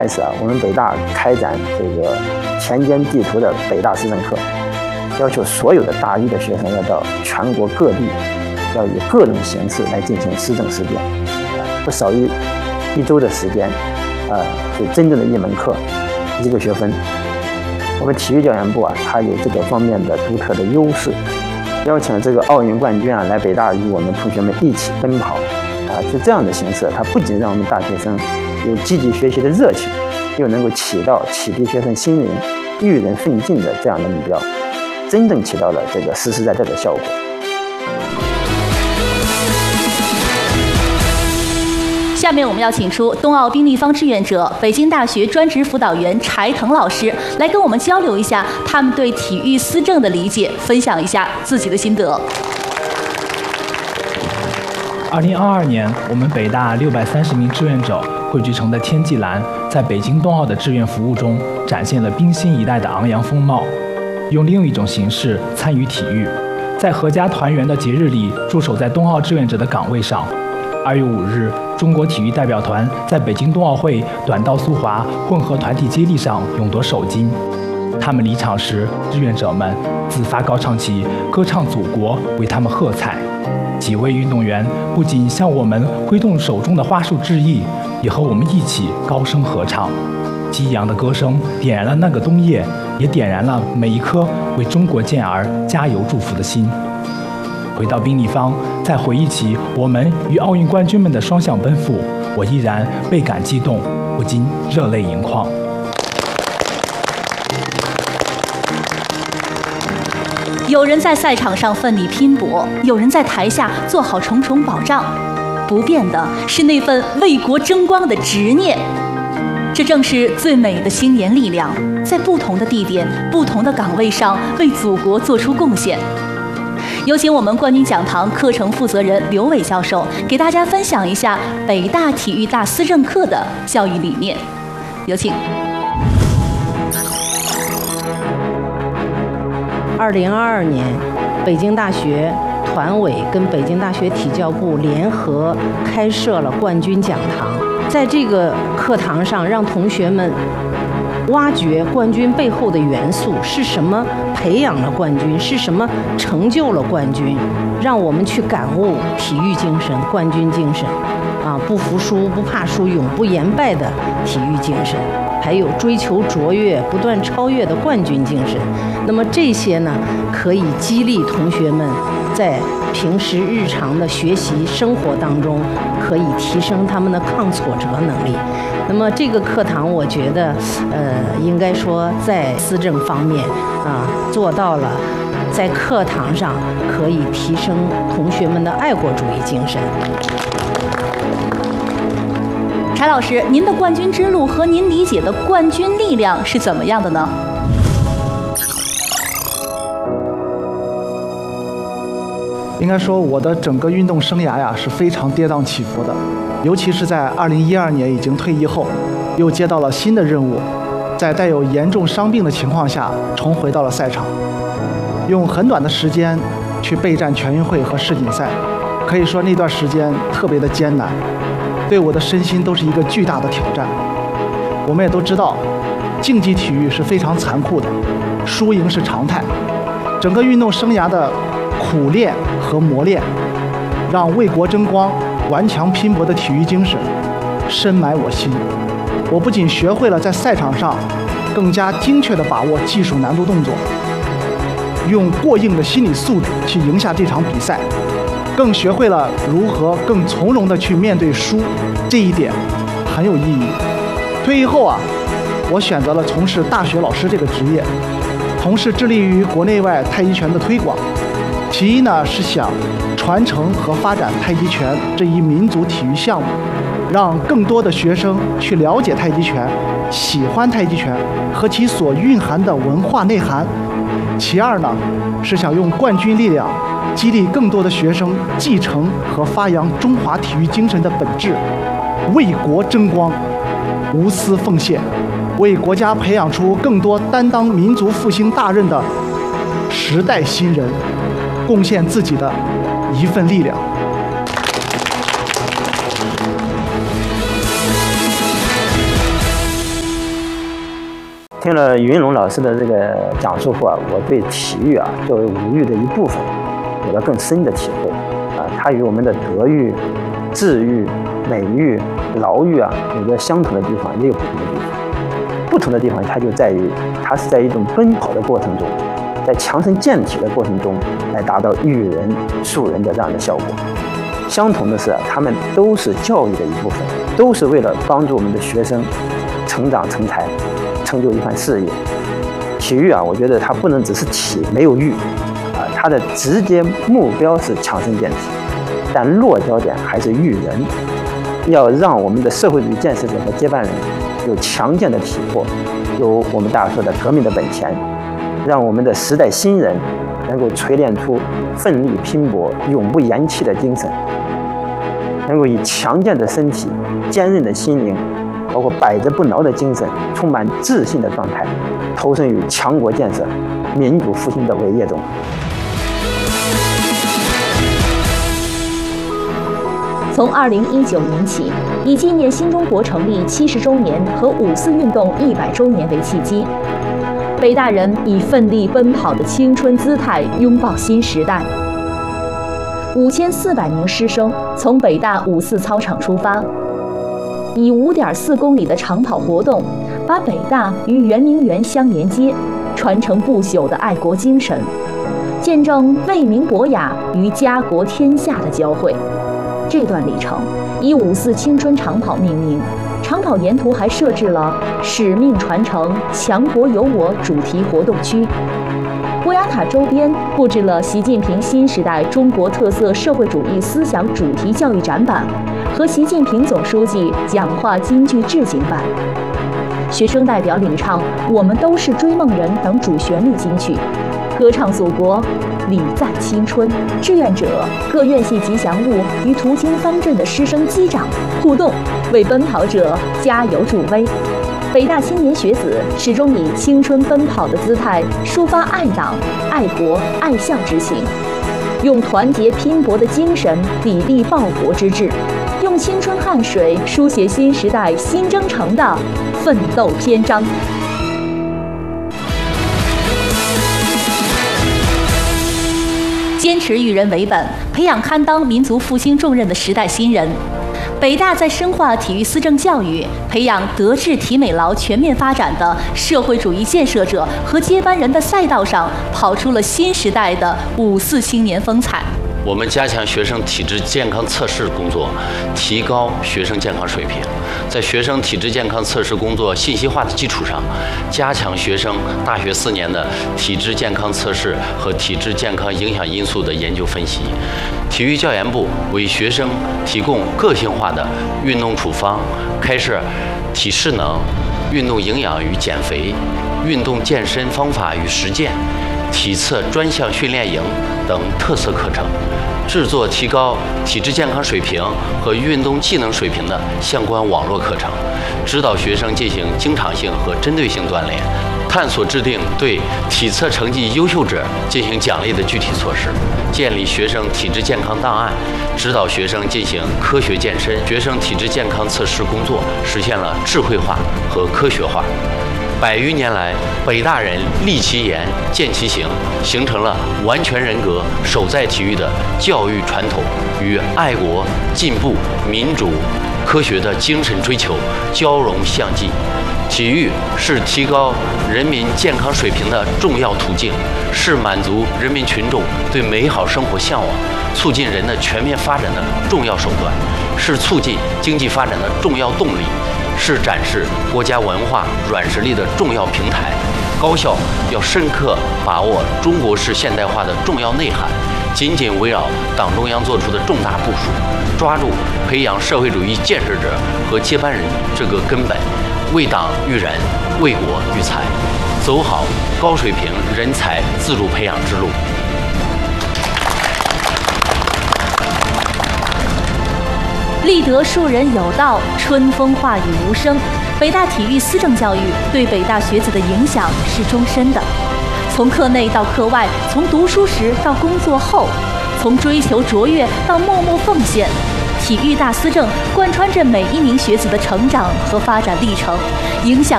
开始我们北大开展这个田间地图的北大思政课，要求所有的大一的学生要到全国各地，要以各种形式来进行思政思辨，不少于1周的时间，就真正的一门课1个学分。我们体育教研部它有这个方面的独特的优势，邀请这个奥运冠军来北大与我们同学们一起奔跑，是这样的形式，它不仅让我们大学生有积极学习的热情，又能够起到启迪学生心灵、育人奋进的这样的目标，真正起到了这个实实在在的效果。 下面我们要请出冬奥冰立方志愿者、北京大学专职辅导员柴腾老师来跟我们交流一下他们对体育思政的理解，分享一下自己的心得。 2022年，我们北大630名志愿者汇聚成的天际蓝，在北京冬奥的志愿服务中，展现了冰心一代的昂扬风貌，用另一种形式参与体育，在阖家团圆的节日里驻守在冬奥志愿者的岗位上。2月5日，中国体育代表团在北京冬奥会短道速滑混合团体接力上勇夺首金。他们离场时，志愿者们自发高唱起歌唱祖国，为他们喝彩。几位运动员不仅向我们挥动手中的花束致意，也和我们一起高声合唱。激扬的歌声点燃了那个冬夜，也点燃了每一颗为中国健儿加油祝福的心。回到冰立方，再回忆起我们与奥运冠军们的双向奔赴，我依然倍感激动，不禁热泪盈眶。 有人在赛场上奋力拼搏，有人在台下做好重重保障，不变的是那份为国争光的执念。这正是最美的青年力量，在不同的地点、不同的岗位上为祖国做出贡献。有请我们冠军讲堂课程负责人刘伟教授给大家分享一下北大体育大思政课的教育理念。有请。 2022年，北京大学团委跟北京大学体教部联合开设了冠军讲堂，在这个课堂上，让同学们挖掘冠军背后的元素是什么，培养了冠军是什么，成就了冠军，让我们去感悟体育精神、冠军精神，不服输、不怕输、永不言败的体育精神，还有追求卓越、不断超越的冠军精神。那么这些呢，可以激励同学们在平时日常的学习生活当中，可以提升他们的抗挫折能力。那么这个课堂，我觉得，应该说在思政方面做到了，在课堂上可以提升同学们的爱国主义精神。 柴老师，您的冠军之路和您理解的冠军力量是怎么样的呢？ 应该说，我的整个运动生涯是非常跌宕起伏的，尤其是在2012年已经退役后，又接到了新的任务，在带有严重伤病的情况下重回到了赛场，用很短的时间去备战全运会和世锦赛，可以说那段时间特别的艰难，对我的身心都是一个巨大的挑战。我们也都知道，竞技体育是非常残酷的，输赢是常态。整个运动生涯的苦练和磨练，让为国争光、顽强拼搏的体育精神深埋我心。我不仅学会了在赛场上更加精确地把握技术难度动作，用过硬的心理素质去赢下这场比赛，更学会了如何更从容地去面对输，这一点很有意义。退役后我选择了从事大学老师这个职业，同时致力于国内外太极拳的推广。其一呢，是想传承和发展太极拳这一民族体育项目，让更多的学生去了解太极拳，喜欢太极拳和其所蕴含的文化内涵。其二呢，是想用冠军力量激励更多的学生继承和发扬中华体育精神的本质，为国争光，无私奉献，为国家培养出更多担当民族复兴大任的时代新人，贡献自己的一份力量。 听了于云龙老师的这个讲述后啊，我对体育啊作为五育的一部分有了更深的体会啊。它与我们的德育、智育、美育、劳育啊有着相同的地方，也有不同的地方。不同的地方它就在于，它是在一种奔跑的过程中，在强身健体的过程中来达到育人树人的这样的效果。相同的是，他们都是教育的一部分，都是为了帮助我们的学生成长成才，成就一番事业。体育啊，我觉得它不能只是体没有育啊，它的直接目标是强身健体，但落脚点还是育人。要让我们的社会主义建设者和接班人有强健的体魄，有我们大家说的革命的本钱，让我们的时代新人能够锤炼出奋力拼搏、永不言弃的精神，能够以强健的身体、坚韧的心灵，包括百折不挠的精神，充满自信的状态，投身于强国建设、民主复兴的伟业中。 从2019年起，以纪念新中国成立70周年和五四运动100周年为契机，北大人以奋力奔跑的青春姿态拥抱新时代。5400名师生从北大五四操场出发，以5.4公里的长跑活动，把北大与圆明园相连接，传承不朽的爱国精神，见证为民博雅与家国天下的交汇。这段里程以54青春长跑命名，长跑沿途还设置了使命传承、强国有我主题活动区。博雅塔周边布置了习近平新时代中国特色社会主义思想主题教育展板和习近平总书记讲话金句致敬版。学生代表领唱《我们都是追梦人》等主旋律金曲，歌唱祖国，礼赞青春。志愿者、各院系吉祥物与途经方阵的师生击掌互动，为奔跑者加油助威。北大青年学子始终以青春奔跑的姿态抒发爱党、爱国、爱校之情，用团结拼搏的精神砥砺报国之志，用青春汗水书写新时代新征程的奋斗篇章。坚持育人为本，培养堪当民族复兴重任的时代新人。北大在深化体育思政教育，培养德智体美劳全面发展的社会主义建设者和接班人的赛道上，跑出了新时代的54青年风采。 我们加强学生体质健康测试工作，提高学生健康水平。在学生体质健康测试工作信息化的基础上，加强学生大学4年的体质健康测试和体质健康影响因素的研究分析。体育教研部为学生提供个性化的运动处方，开设体适能、运动营养与减肥、运动健身方法与实践、体测专项训练营等特色课程，制作提高体质健康水平和运动技能水平的相关网络课程，指导学生进行经常性和针对性锻炼，探索制定对体测成绩优秀者进行奖励的具体措施，建立学生体质健康档案，指导学生进行科学健身。学生体质健康测试工作实现了智慧化和科学化。100余年来，北大人立其言、见其行，形成了完全人格、守在体育的教育传统与爱国、进步、民主、科学的精神追求交融相济。体育是提高人民健康水平的重要途径，是满足人民群众对美好生活向往、促进人的全面发展的重要手段，是促进经济发展的重要动力，是展示国家文化软实力的重要平台。高校要深刻把握中国式现代化的重要内涵，紧紧围绕党中央作出的重大部署，抓住培养社会主义建设者和接班人这个根本，为党育人，为国育才，走好高水平人才自主培养之路。 立德树人有道，春风化雨无声。北大体育思政教育对北大学子的影响是终身的，从课内到课外，从读书时到工作后，从追求卓越到默默奉献，体育大思政贯穿着每一名学子的成长和发展历程，影响